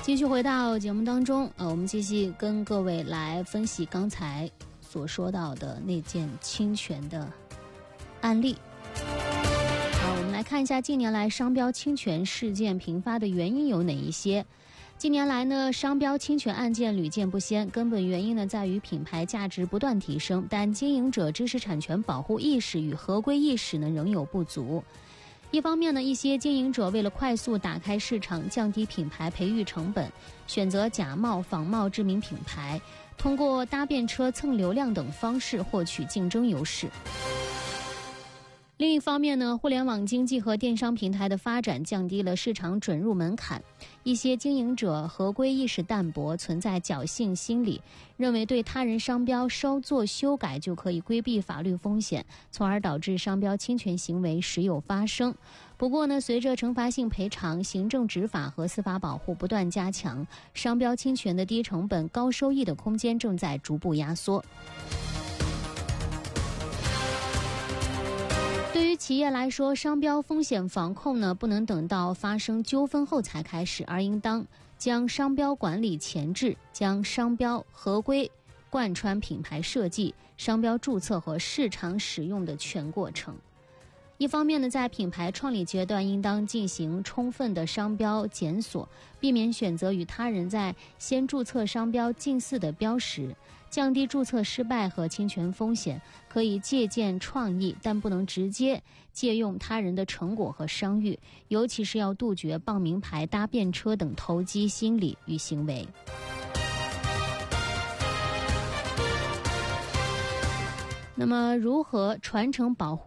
继续回到节目当中，我们继续跟各位来分析刚才所说到的那件侵权的案例。我们来看一下近年来商标侵权事件频发的原因有哪一些。近年来呢，商标侵权案件屡见不鲜，根本原因呢在于品牌价值不断提升，但经营者知识产权保护意识与合规意识呢仍有不足。一方面呢，一些经营者为了快速打开市场，降低品牌培育成本，选择假冒仿冒知名品牌，通过搭便车蹭流量等方式获取竞争优势。另一方面呢，互联网经济和电商平台的发展降低了市场准入门槛，一些经营者合规意识淡薄，存在侥幸心理，认为对他人商标稍作修改就可以规避法律风险，从而导致商标侵权行为时有发生。不过呢，随着惩罚性赔偿、行政执法和司法保护不断加强，商标侵权的低成本、高收益的空间正在逐步压缩。对于企业来说，商标风险防控呢，不能等到发生纠纷后才开始，而应当将商标管理前置，将商标合规贯穿品牌设计、商标注册和市场使用的全过程。一方面呢，在品牌创立阶段应当进行充分的商标检索，避免选择与他人在先注册商标近似的标识，降低注册失败和侵权风险。可以借鉴创意，但不能直接借用他人的成果和商誉，尤其是要杜绝傍名牌、搭便车等投机心理与行为。那么如何传承保护